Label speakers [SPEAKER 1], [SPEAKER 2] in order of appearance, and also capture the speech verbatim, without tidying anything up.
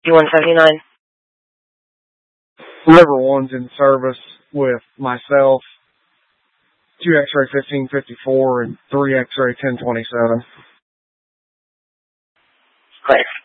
[SPEAKER 1] one seventy-nine.
[SPEAKER 2] River one's in service with myself, two X-ray fifteen fifty-four, and three X-ray ten twenty-seven.
[SPEAKER 1] Clear.